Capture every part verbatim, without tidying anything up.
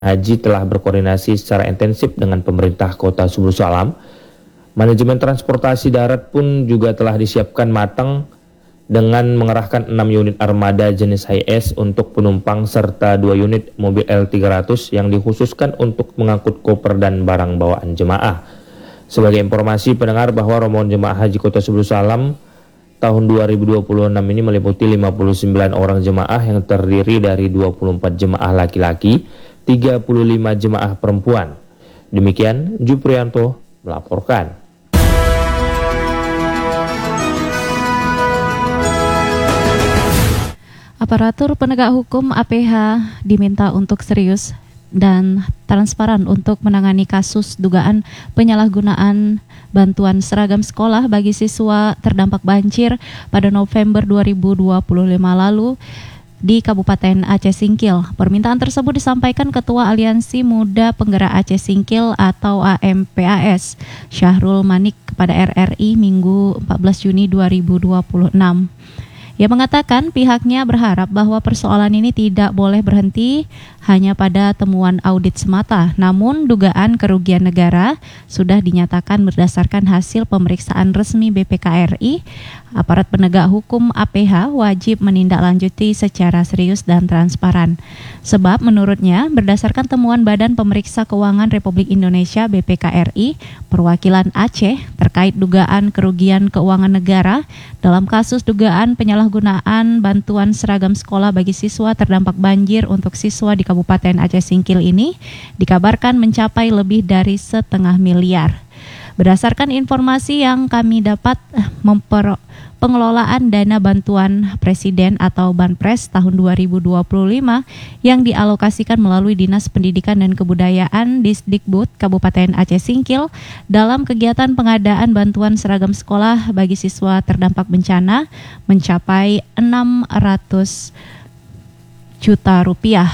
Haji telah berkoordinasi secara intensif dengan pemerintah Kota Subulu Salam. Manajemen transportasi darat pun juga telah disiapkan matang dengan mengerahkan enam unit armada jenis Hi-Es untuk penumpang serta dua unit mobil L tiga ratus yang dikhususkan untuk mengangkut koper dan barang bawaan jemaah. Sebagai informasi pendengar bahwa rombongan jemaah haji Kota Subulu Salam tahun dua ribu dua puluh enam ini meliputi lima puluh sembilan orang jemaah yang terdiri dari dua puluh empat jemaah laki-laki, tiga puluh lima jemaah perempuan. Demikian Juprianto melaporkan. Aparatur penegak hukum A P H diminta untuk serius dan transparan untuk menangani kasus dugaan penyalahgunaan bantuan seragam sekolah bagi siswa terdampak banjir pada November dua ribu dua puluh lima lalu di Kabupaten Aceh Singkil. Permintaan tersebut disampaikan Ketua Aliansi Muda Penggerak Aceh Singkil atau A M P A S, Syahrul Manik kepada R R I Minggu empat belas Juni dua ribu dua puluh enam. Ia mengatakan pihaknya berharap bahwa persoalan ini tidak boleh berhenti hanya pada temuan audit semata, namun dugaan kerugian negara sudah dinyatakan berdasarkan hasil pemeriksaan resmi B P K R I. Aparat penegak hukum A P H wajib menindaklanjuti secara serius dan transparan. Sebab menurutnya berdasarkan temuan Badan Pemeriksa Keuangan Republik Indonesia B P K R I, perwakilan Aceh terkait dugaan kerugian keuangan negara dalam kasus dugaan penyalahgunaan bantuan seragam sekolah bagi siswa terdampak banjir untuk siswa di Kabupaten Aceh Singkil ini dikabarkan mencapai lebih dari setengah miliar. Berdasarkan informasi yang kami dapat, memper pengelolaan dana bantuan Presiden atau Banpres tahun dua ribu dua puluh lima yang dialokasikan melalui Dinas Pendidikan dan Kebudayaan Disdikbud Kabupaten Aceh Singkil dalam kegiatan pengadaan bantuan seragam sekolah bagi siswa terdampak bencana mencapai enam ratus juta rupiah.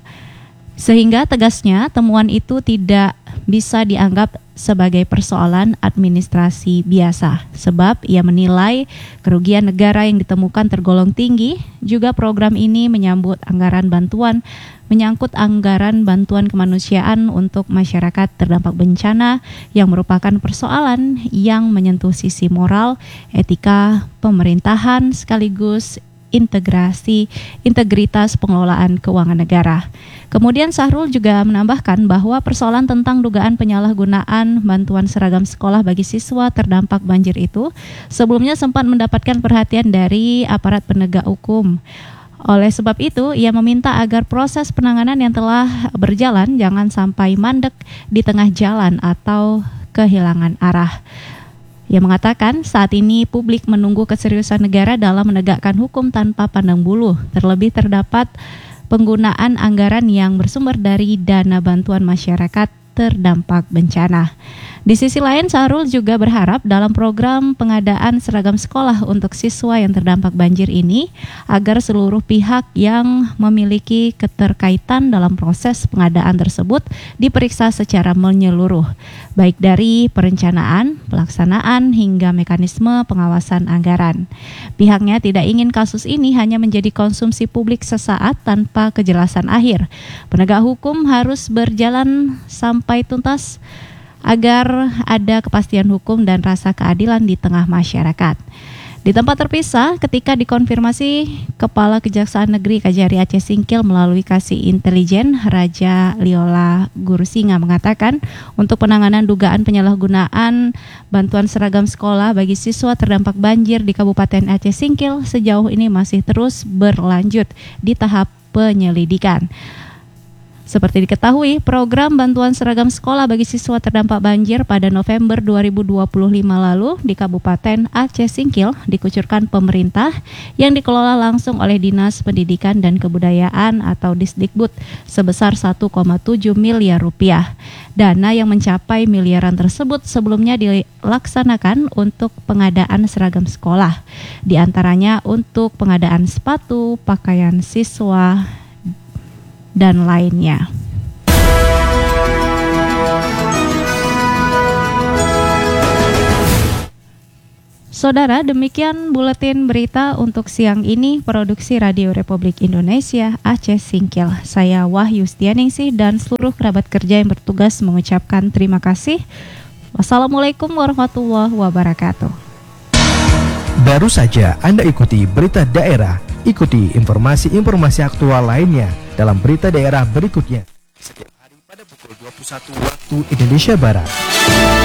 Sehingga tegasnya temuan itu tidak bisa dianggap sebagai persoalan administrasi biasa, sebab ia menilai kerugian negara yang ditemukan tergolong tinggi. Juga program ini menyambut anggaran bantuan menyangkut anggaran bantuan kemanusiaan untuk masyarakat terdampak bencana yang merupakan persoalan yang menyentuh sisi moral, etika pemerintahan sekaligus integrasi integritas pengelolaan keuangan negara. Kemudian Syahrul juga menambahkan bahwa persoalan tentang dugaan penyalahgunaan bantuan seragam sekolah bagi siswa terdampak banjir itu sebelumnya sempat mendapatkan perhatian dari aparat penegak hukum. Oleh sebab itu, ia meminta agar proses penanganan yang telah berjalan jangan sampai mandek di tengah jalan atau kehilangan arah. Ia mengatakan saat ini publik menunggu keseriusan negara dalam menegakkan hukum tanpa pandang bulu. Terlebih terdapat penggunaan anggaran yang bersumber dari dana bantuan masyarakat terdampak bencana. Di sisi lain, Syahrul juga berharap dalam program pengadaan seragam sekolah untuk siswa yang terdampak banjir ini agar seluruh pihak yang memiliki keterkaitan dalam proses pengadaan tersebut diperiksa secara menyeluruh, baik dari perencanaan, pelaksanaan, hingga mekanisme pengawasan anggaran. Pihaknya tidak ingin kasus ini hanya menjadi konsumsi publik sesaat tanpa kejelasan akhir. Penegak hukum harus berjalan sampai tuntas agar ada kepastian hukum dan rasa keadilan di tengah masyarakat. Di tempat terpisah, ketika dikonfirmasi, Kepala Kejaksaan Negeri Kajari Aceh Singkil melalui Kasih Intelijen Raja Liola Gurusinga mengatakan untuk penanganan dugaan penyalahgunaan bantuan seragam sekolah bagi siswa terdampak banjir di Kabupaten Aceh Singkil sejauh ini masih terus berlanjut di tahap penyelidikan. Seperti diketahui, program bantuan seragam sekolah bagi siswa terdampak banjir pada November dua ribu dua puluh lima lalu di Kabupaten Aceh Singkil dikucurkan pemerintah yang dikelola langsung oleh Dinas Pendidikan dan Kebudayaan atau Disdikbud sebesar satu koma tujuh miliar rupiah. Dana yang mencapai miliaran tersebut sebelumnya dilaksanakan untuk pengadaan seragam sekolah, di antaranya untuk pengadaan sepatu, pakaian siswa, dan lainnya. Saudara, demikian buletin berita untuk siang ini, produksi Radio Republik Indonesia Aceh Singkil. Saya Wahyu Stianingsih dan seluruh kerabat kerja yang bertugas mengucapkan terima kasih. Wassalamualaikum warahmatullahi wabarakatuh. Baru saja Anda ikuti berita daerah. Ikuti informasi-informasi aktual lainnya dalam berita daerah berikutnya. Setiap hari pada pukul dua puluh satu waktu Indonesia Barat.